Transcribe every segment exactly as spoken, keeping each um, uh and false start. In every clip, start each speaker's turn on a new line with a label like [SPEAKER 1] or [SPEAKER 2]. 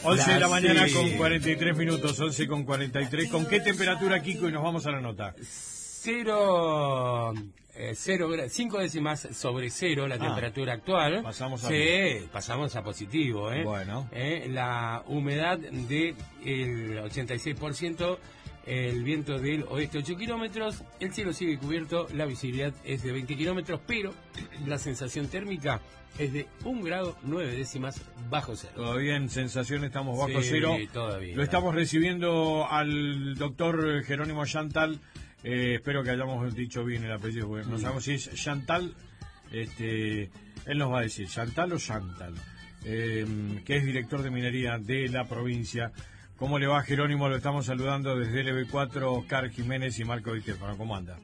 [SPEAKER 1] once de la mañana con cuarenta y tres minutos, once con cuarenta y tres. ¿Con qué temperatura, Kiko? Y nos vamos a la nota.
[SPEAKER 2] Cero, eh, cero, cinco décimas sobre cero la ah, temperatura actual.
[SPEAKER 1] Pasamos a
[SPEAKER 2] sí, pasamos a positivo. ¿eh?
[SPEAKER 1] Bueno.
[SPEAKER 2] Eh, la humedad del ochenta y seis por ciento. El viento del oeste ocho kilómetros, el cielo sigue cubierto, la visibilidad es de veinte kilómetros, pero la sensación térmica es de un grado nueve décimas bajo cero.
[SPEAKER 1] Todavía en sensación estamos bajo
[SPEAKER 2] sí,
[SPEAKER 1] cero.
[SPEAKER 2] Todavía.
[SPEAKER 1] Lo estamos recibiendo al doctor Jerónimo Chantal. Eh, espero que hayamos dicho bien el apellido, porque no sabemos si es Chantal. Este, él nos va a decir Chantal o Chantal, eh, que es director de minería de la provincia. ¿Cómo le va, Jerónimo? Lo estamos saludando desde L B cuatro, Oscar Jiménez y Marco Vitefano. ¿Cómo anda?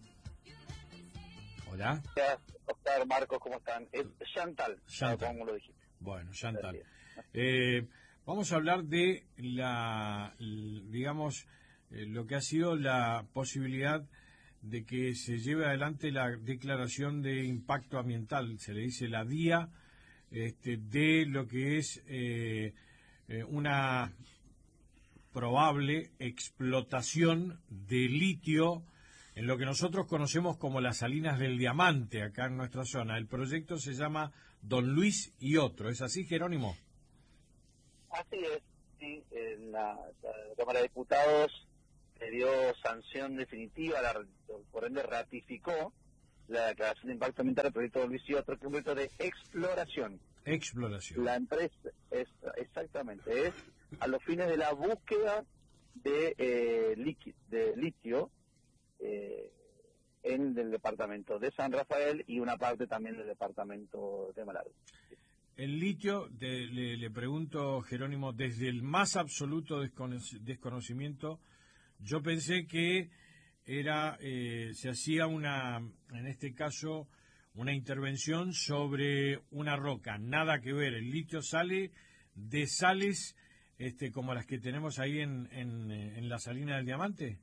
[SPEAKER 1] Hola.
[SPEAKER 3] Gracias, Oscar, Marcos, ¿cómo están? Es Chantal,
[SPEAKER 1] Chantal.
[SPEAKER 3] como lo dijiste.
[SPEAKER 1] Bueno, Chantal. Eh, vamos a hablar de la, digamos, eh, lo que ha sido la posibilidad de que se lleve adelante la declaración de impacto ambiental, se le dice la D I A, este, de lo que es eh, eh, una probable explotación de litio en lo que nosotros conocemos como las salinas del Diamante, acá en nuestra zona. El proyecto se llama Don Luis y Otro. ¿Es así, Jerónimo?
[SPEAKER 3] Así es, sí. En la, la Cámara de Diputados le dio sanción definitiva, la, por ende ratificó la declaración de impacto ambiental del proyecto Don Luis y Otro, que es un proyecto de exploración.
[SPEAKER 1] Exploración.
[SPEAKER 3] La empresa, es, exactamente, es a los fines de la búsqueda de, eh, liqui, de litio eh, en el departamento de San Rafael y una parte también del departamento de Malawi.
[SPEAKER 1] El litio, de, le, le pregunto, Jerónimo, desde el más absoluto descono desconocimiento, yo pensé que era eh, se hacía una, en este caso, una intervención sobre una roca, nada que ver. El litio sale de sales este, como las que tenemos ahí en, en, en la salina del Diamante.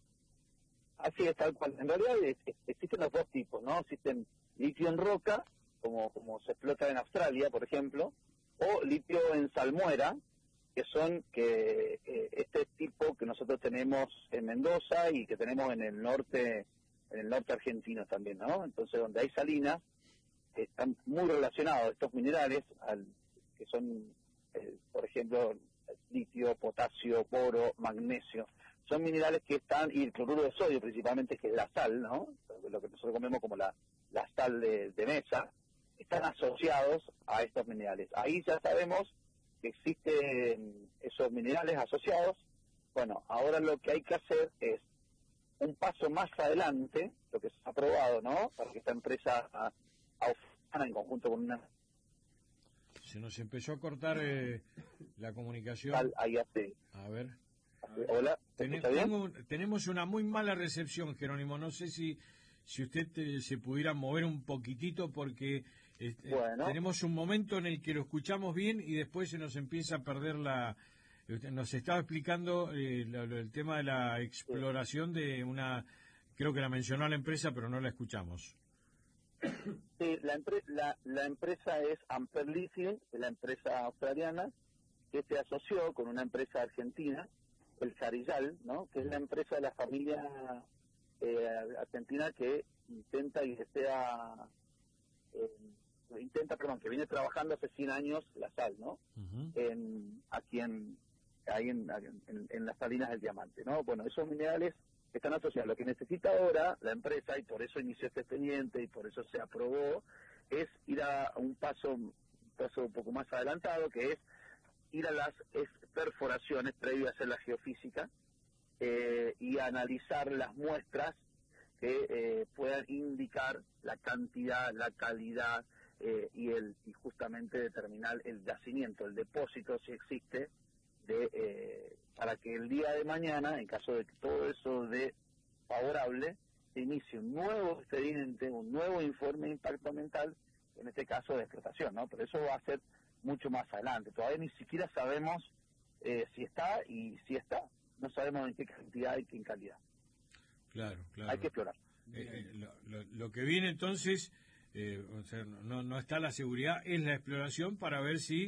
[SPEAKER 3] Así es, tal cual. En realidad es, es, existen los dos tipos, ¿no? Existen litio en roca, como, como se explota en Australia, por ejemplo, o litio en salmuera, que son que eh, este tipo que nosotros tenemos en Mendoza y que tenemos en el norte, en el norte argentino también, ¿no? Entonces, donde hay salinas, están muy relacionados estos minerales, al, que son, eh, por ejemplo, litio, potasio, boro, magnesio. Son minerales que están, y el cloruro de sodio principalmente, que es la sal, ¿no? Lo que nosotros comemos como la, la sal de, de mesa, están asociados a estos minerales. Ahí ya sabemos que existen esos minerales asociados. Bueno, ahora lo que hay que hacer es un paso más adelante, lo que se ha aprobado, ¿no? Para que esta empresa a, a en conjunto con una...
[SPEAKER 1] Se nos empezó a cortar eh, la comunicación.
[SPEAKER 3] Ahí hace.
[SPEAKER 1] A ver.
[SPEAKER 3] Hola.
[SPEAKER 1] Ten, tengo, tenemos una muy mala recepción, Jerónimo. No sé si si usted te, se pudiera mover un poquitito porque este, bueno. tenemos un momento en el que lo escuchamos bien y después se nos empieza a perder la... Nos estaba explicando eh, lo, lo, el tema de la exploración de una... Creo que la mencionó la empresa, pero no la escuchamos.
[SPEAKER 3] Sí, la, empre la, la empresa es Amper Lithium, la empresa australiana, que se asoció con una empresa argentina, el Sarillal, ¿no? Que es la empresa de la familia eh, argentina que intenta y desea, eh, intenta, perdón, que viene trabajando hace cien años la sal, ¿no? Uh-huh. en, aquí en, ahí en, en, en las salinas del Diamante, ¿no? Bueno, esos minerales están asociados. Lo que necesita ahora la empresa, y por eso inició este expediente y por eso se aprobó, es ir a un paso, un paso un poco más adelantado, que es ir a las perforaciones previas a la geofísica eh, y analizar las muestras que eh, puedan indicar la cantidad, la calidad eh, y el y justamente determinar el yacimiento, el depósito, si existe, de eh, para que el día de mañana, en caso de que todo eso de favorable, se inicie un nuevo expediente, un nuevo informe de impacto ambiental, en este caso de explotación, ¿no? Pero eso va a ser mucho más adelante. Todavía ni siquiera sabemos eh, si está y si está. No sabemos en qué cantidad y en qué calidad.
[SPEAKER 1] Claro, claro.
[SPEAKER 3] Hay que explorar.
[SPEAKER 1] Eh, lo, lo, lo que viene entonces, eh, o sea, no, no está la seguridad, es la exploración para ver si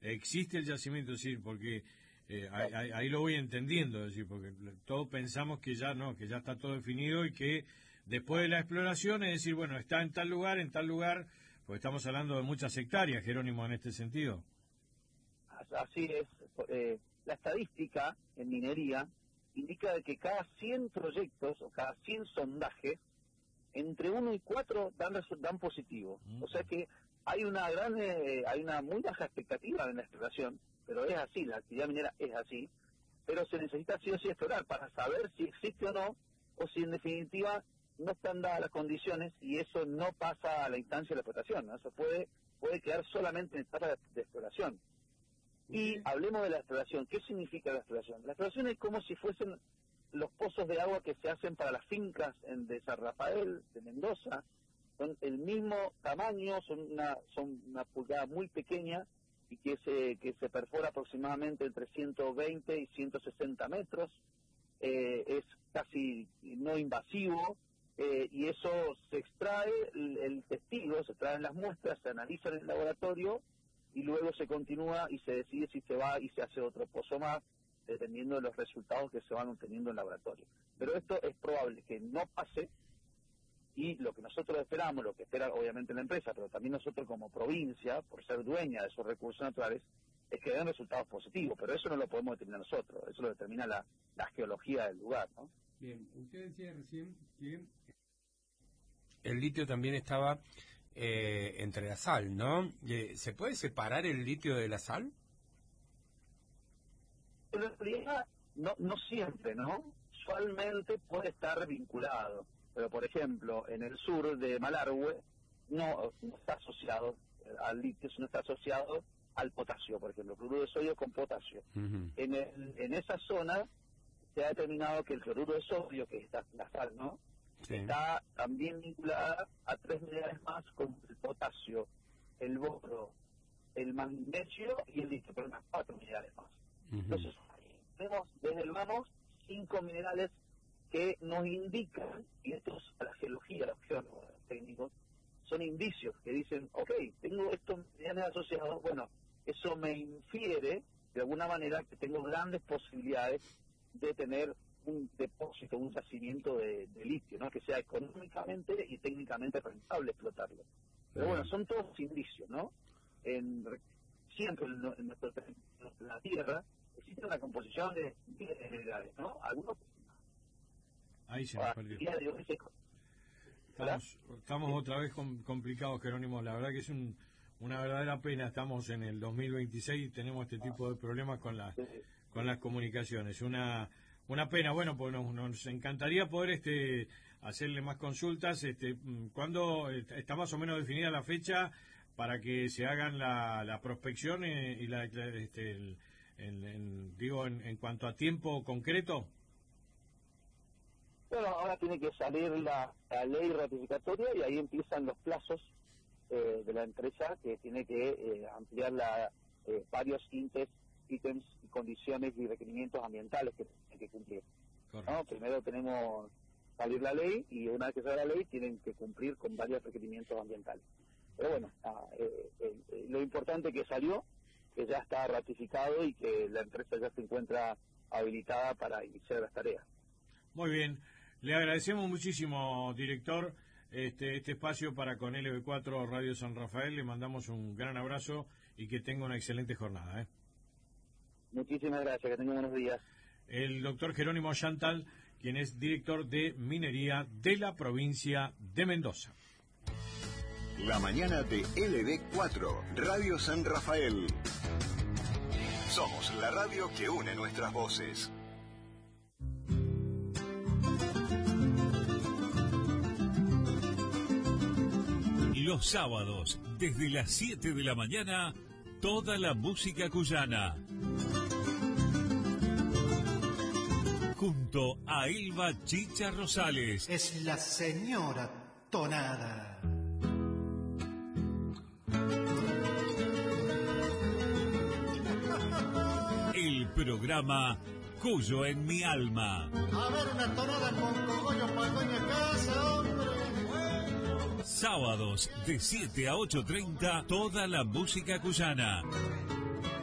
[SPEAKER 1] existe el yacimiento, es decir, porque eh, ahí, ahí, ahí lo voy entendiendo, es decir, porque todos pensamos que ya no, que ya está todo definido y que después de la exploración es decir, bueno, está en tal lugar, en tal lugar, pues estamos hablando de muchas hectáreas, Jerónimo, en este sentido.
[SPEAKER 3] Así es, eh, la estadística en minería indica de que cada cien proyectos o cada cien sondajes, entre uno y cuatro dan, dan positivo. Mm. O sea que hay una gran, eh, hay una muy baja expectativa en la exploración, pero es así, la actividad minera es así, pero se necesita sí o sí explorar para saber si existe o no, o si en definitiva no están dadas las condiciones y eso no pasa a la instancia de la explotación, ¿no? Eso puede, puede quedar solamente en etapa de, de exploración. Y uh-huh. hablemos de la exploración. ¿Qué significa la exploración? La exploración es como si fuesen los pozos de agua que se hacen para las fincas en, de San Rafael, de Mendoza. Son el mismo tamaño, son una, son una pulgada muy pequeña y que se, que se perfora aproximadamente entre ciento veinte y ciento sesenta metros. Eh, es casi no invasivo eh, y eso se extrae el, el testigo, se traen las muestras, se analizan en el laboratorio y luego se continúa y se decide si se va y se hace otro pozo más, dependiendo de los resultados que se van obteniendo en el laboratorio. Pero esto es probable que no pase y lo que nosotros esperamos, lo que espera obviamente la empresa, pero también nosotros como provincia, por ser dueña de esos recursos naturales, es que den resultados positivos, pero eso no lo podemos determinar nosotros, eso lo determina la, la geología del lugar, ¿no?
[SPEAKER 2] Bien, usted decía recién que el litio también estaba eh, entre la sal, ¿no? ¿Se puede separar el litio de la sal?
[SPEAKER 3] En realidad, no, no siempre, ¿no? Usualmente puede estar vinculado, pero por ejemplo, en el sur de Malargüe no, no está asociado al litio, sino está asociado al potasio, por ejemplo, cloruro de sodio con potasio. Uh-huh. En, el, en esa zona se ha determinado que el cloruro de sodio, que está la sal, ¿no? Sí. Está también vinculada a tres minerales más como el potasio, el boro, el magnesio y el litio, pero más cuatro minerales más. Uh-huh. Entonces, tenemos desde el vamos cinco minerales que nos indican, y estos a la geología, a los geólogos, a los técnicos, son indicios que dicen, ok, tengo estos minerales asociados, bueno, eso me infiere de alguna manera que tengo grandes posibilidades de tener un depósito, un yacimiento de, de litio, ¿no? Que sea económicamente y técnicamente rentable explotarlo. Pero bueno, son todos indicios, ¿no? En, siempre en, en, nuestro, en la Tierra existe una composición de minerales, ¿no? Algunos...
[SPEAKER 1] Ahí se me perdió. Estamos, estamos otra vez com, complicados, Jerónimo. La verdad que es un, una verdadera pena. Estamos en el dos mil veintiséis y tenemos este tipo de problemas con las con las comunicaciones. Una una pena. Bueno, pues nos, nos encantaría poder este hacerle más consultas. Este, ¿cuándo está más o menos definida la fecha para que se hagan la, la prospección y la este el, el, el, digo en, en cuanto a tiempo concreto?
[SPEAKER 3] Bueno, ahora tiene que salir la, la ley ratificatoria y ahí empiezan los plazos eh, de la empresa que tiene que eh, ampliar la, eh, varios ítems, ítems y condiciones y requerimientos ambientales que tienen que cumplir. ¿No? Primero tenemos salir la ley y una vez que salga la ley tienen que cumplir con varios requerimientos ambientales. Pero bueno, ah, eh, eh, lo importante que salió, que ya está ratificado y que la empresa ya se encuentra habilitada para iniciar las tareas.
[SPEAKER 1] Muy bien. Le agradecemos muchísimo, director, este, este espacio para con L B cuatro Radio San Rafael. Le mandamos un gran abrazo y que tenga una excelente jornada. ¿eh?
[SPEAKER 3] Muchísimas gracias, que tenga buenos días.
[SPEAKER 1] El doctor Jerónimo Chantal, quien es director de minería de la provincia de Mendoza.
[SPEAKER 4] La mañana de L B cuatro Radio San Rafael. Somos la radio que une nuestras voces.
[SPEAKER 5] Los sábados, desde las siete de la mañana, toda la música cuyana. Junto a Elba Chicha Rosales.
[SPEAKER 6] Es la señora Tonada.
[SPEAKER 5] El programa Cuyo en mi alma.
[SPEAKER 6] A ver, una tonada con cogollo para doña casa, hombre.
[SPEAKER 5] Sábados de siete a ocho treinta, toda la música cuyana.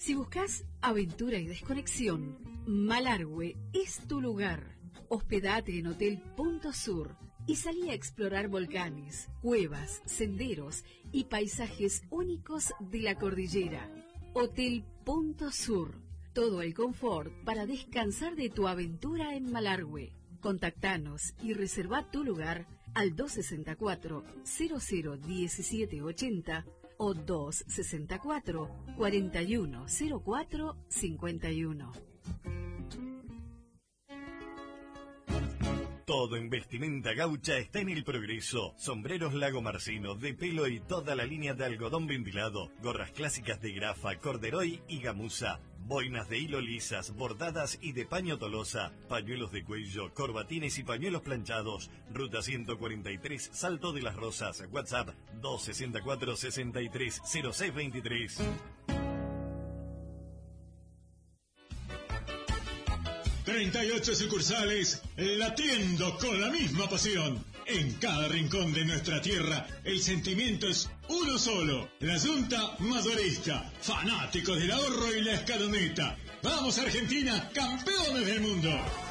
[SPEAKER 7] Si buscas aventura y desconexión, Malargüe es tu lugar. Hospedate en Hotel Punto Sur y salí a explorar volcanes, cuevas, senderos y paisajes únicos de la cordillera. Hotel Punto Sur. Todo el confort para descansar de tu aventura en Malargüe. Contactanos y reserva tu lugar al dos sesenta y cuatro, cero cero diecisiete ochenta o dos sesenta y cuatro, cuarenta y uno cero cuatro cincuenta y uno.
[SPEAKER 8] Todo en vestimenta gaucha está en El Progreso. Sombreros Lago Marcino, de pelo y toda la línea de algodón ventilado. Gorras clásicas de grafa, corderoy y gamuza. Boinas de hilo lisas, bordadas y de paño tolosa. Pañuelos de cuello, corbatines y pañuelos planchados. Ruta ciento cuarenta y tres, Salto de las Rosas. WhatsApp dos sesenta y cuatro, sesenta y tres, cero seis veintitrés.
[SPEAKER 9] treinta y ocho sucursales, latiendo con la misma pasión. En cada rincón de nuestra tierra, el sentimiento es uno solo. La Junta Mayorista, fanáticos del ahorro y la escaloneta. ¡Vamos Argentina, campeones del mundo!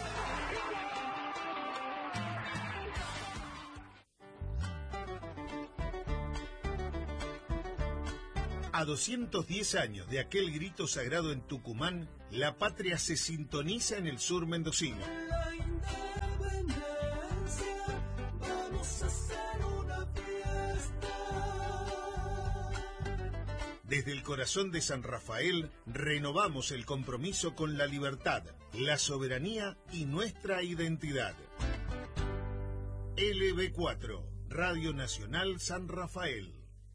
[SPEAKER 10] A doscientos diez años de aquel grito sagrado en Tucumán, la patria se sintoniza en el sur mendocino.
[SPEAKER 11] La independencia, vamos a hacer una fiesta.
[SPEAKER 10] Desde el corazón de San Rafael, renovamos el compromiso con la libertad, la soberanía y nuestra identidad. L B cuatro, Radio Nacional San Rafael.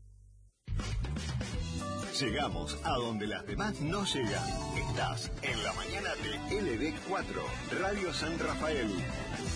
[SPEAKER 4] Llegamos a donde las demás no llegan. Estás en la mañana de L B cuatro, Radio San Rafael.